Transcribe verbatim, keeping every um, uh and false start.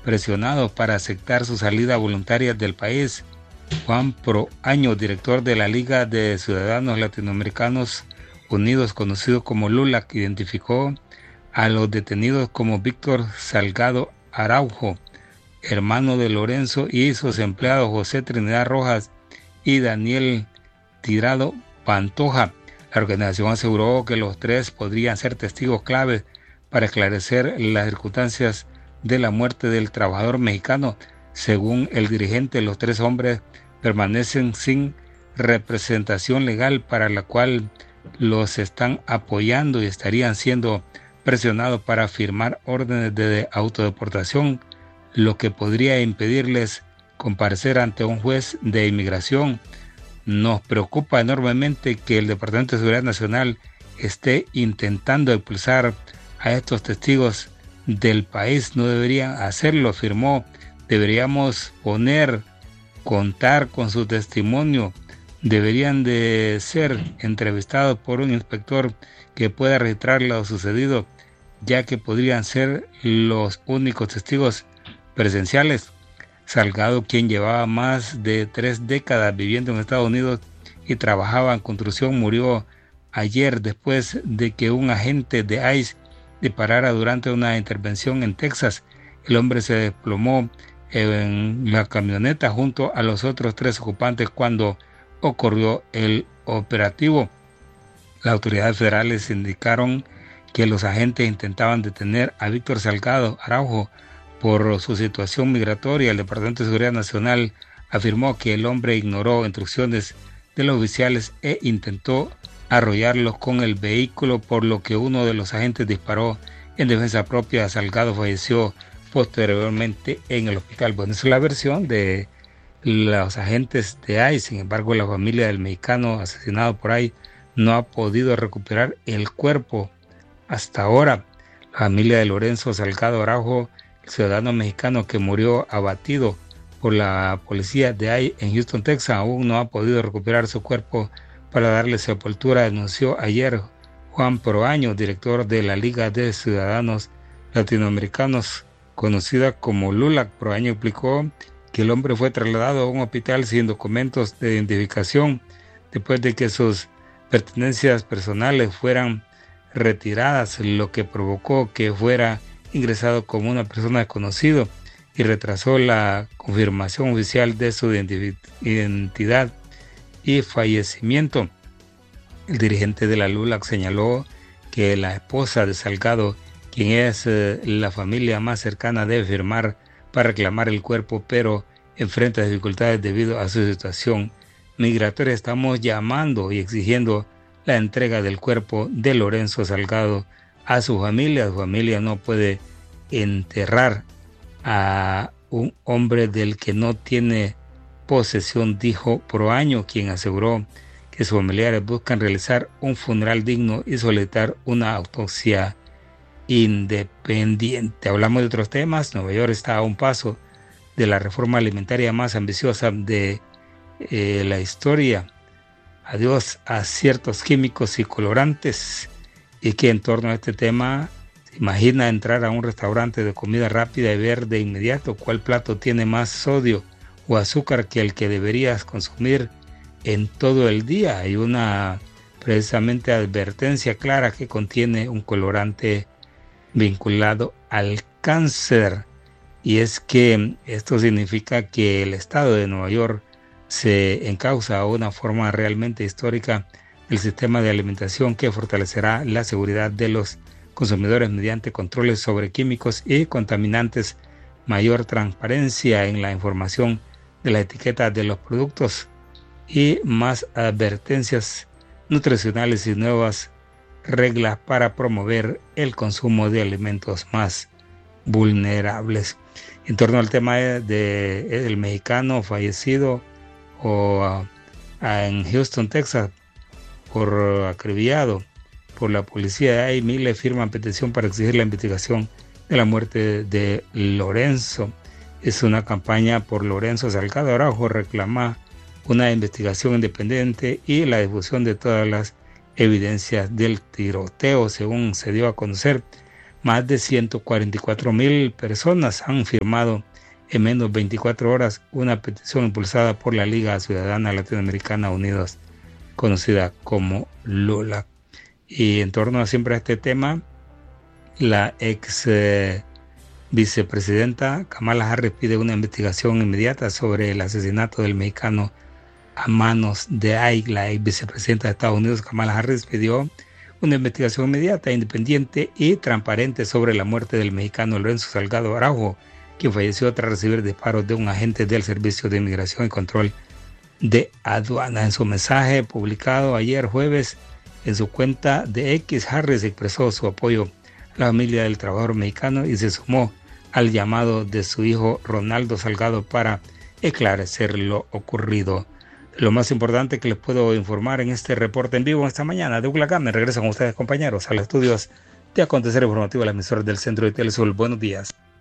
presionados para aceptar su salida voluntaria del país. Juan Proaño, director de la Liga de Ciudadanos Latinoamericanos Unidos, conocido como LULAC, identificó a los detenidos como Víctor Salgado Araujo, hermano de Lorenzo, y sus empleados José Trinidad Rojas y Daniel Tirado Pantoja. La organización aseguró que los tres podrían ser testigos clave para esclarecer las circunstancias de la muerte del trabajador mexicano. Según el dirigente, los tres hombres permanecen sin representación legal, para la cual los están apoyando y estarían siendo presionados para firmar órdenes de autodeportación, lo que podría impedirles comparecer ante un juez de inmigración. Nos preocupa enormemente que el Departamento de Seguridad Nacional esté intentando expulsar a estos testigos del país. No deberían hacerlo, afirmó. Deberíamos poner, contar con su testimonio. Deberían de ser entrevistados por un inspector que pueda registrar lo sucedido, ya que podrían ser los únicos testigos presenciales. Salgado, quien llevaba más de tres décadas viviendo en Estados Unidos y trabajaba en construcción, murió ayer después de que un agente de ICE disparara durante una intervención en Texas. El hombre se desplomó en la camioneta junto a los otros tres ocupantes cuando ocurrió el operativo. Las autoridades federales indicaron que los agentes intentaban detener a Víctor Salgado Araujo por su situación migratoria. El Departamento de Seguridad Nacional afirmó que el hombre ignoró instrucciones de los oficiales e intentó arrollarlos con el vehículo, por lo que uno de los agentes disparó en defensa propia. Salgado falleció posteriormente en el hospital. Bueno, esa es la versión de los agentes de ICE. Sin embargo, la familia del mexicano asesinado por ahí no ha podido recuperar el cuerpo hasta ahora. La familia de Lorenzo Salgado Araujo, el ciudadano mexicano que murió abatido por la policía de ahí en Houston, Texas, aún no ha podido recuperar su cuerpo para darle sepultura, denunció ayer Juan Proaño, director de la Liga de Ciudadanos Latinoamericanos, conocida como LULAC. Proaño explicó que el hombre fue trasladado a un hospital sin documentos de identificación después de que sus pertenencias personales fueran retiradas, lo que provocó que fuera ingresado como una persona desconocida y retrasó la confirmación oficial de su identidad y fallecimiento. El dirigente de la LULAC señaló que la esposa de Salgado, quien es eh, la familia más cercana, debe firmar para reclamar el cuerpo, pero enfrenta dificultades debido a su situación migratoria. Estamos llamando y exigiendo la entrega del cuerpo de Lorenzo Salgado a su familia. Su familia no puede enterrar a un hombre del que no tiene posesión, dijo Proaño, quien aseguró que sus familiares buscan realizar un funeral digno y solicitar una autopsia independiente. Hablamos de otros temas. Nueva York está a un paso de la reforma alimentaria más ambiciosa de eh, la historia. Adiós a ciertos químicos y colorantes. Y que en torno a este tema, se imagina entrar a un restaurante de comida rápida y ver de inmediato cuál plato tiene más sodio o azúcar que el que deberías consumir en todo el día. Hay una precisamente advertencia clara que contiene un colorante vinculado al cáncer, y es que esto significa que el estado de Nueva York se encausa a una forma realmente histórica del sistema de alimentación que fortalecerá la seguridad de los consumidores mediante controles sobre químicos y contaminantes, mayor transparencia en la información de la etiqueta de los productos y más advertencias nutricionales y nuevas reglas para promover el consumo de alimentos más vulnerables. En torno al tema de, de el mexicano fallecido o, uh, en Houston, Texas, por acribillado por la policía de ahí, miles firman petición para exigir la investigación de la muerte de Lorenzo. Es una campaña por Lorenzo Salgado Araujo, reclama una investigación independiente y la difusión de todas las evidencias del tiroteo, según se dio a conocer. Más de ciento cuarenta y cuatro mil personas han firmado en menos de veinticuatro horas una petición impulsada por la Liga Ciudadana Latinoamericana Unidos, conocida como LULAC. Y en torno a siempre a este tema, la ex eh, vicepresidenta Kamala Harris pide una investigación inmediata sobre el asesinato del mexicano a manos de Ike. La ex vicepresidenta de Estados Unidos, Kamala Harris, pidió una investigación inmediata, independiente y transparente sobre la muerte del mexicano Lorenzo Salgado Araujo, quien falleció tras recibir disparos de un agente del Servicio de Inmigración y Control de Aduana. En su mensaje publicado ayer jueves en su cuenta de X, Harris expresó su apoyo a la familia del trabajador mexicano y se sumó al llamado de su hijo Ronaldo Salgado para esclarecer lo ocurrido. Lo más importante que les puedo informar en este reporte en vivo esta mañana, Douglas Gamer regresa con ustedes, compañeros, a los estudios de Acontecer Informativo, a la emisora del Centro de Telesur. Buenos días.